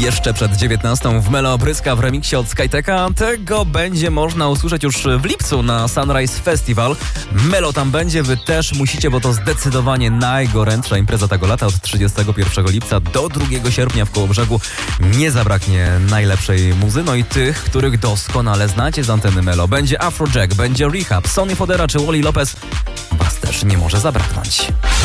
jeszcze przed 19 w Melo Bryska w remiksie od Skyteka. Tego będzie można usłyszeć już w lipcu na Sunrise Festival. Melo tam będzie, wy też musicie, bo to zdecydowanie najgorętsza impreza tego lata. Od 31 lipca do 2 sierpnia w Kołobrzegu nie zabraknie najlepszej muzy. No i tych, których doskonale znacie z anteny Melo. Będzie Afrojack, będzie Rehab, Sonny Fodera czy Wally Lopez. Was też nie może zabraknąć.